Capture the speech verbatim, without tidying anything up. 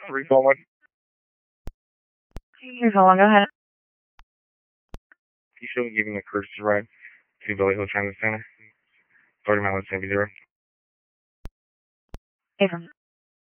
three four one. three four one, go ahead. You should be giving a courtesy ride to Billy Hill Transit Center. thirty miles, seventy zero. Affirm.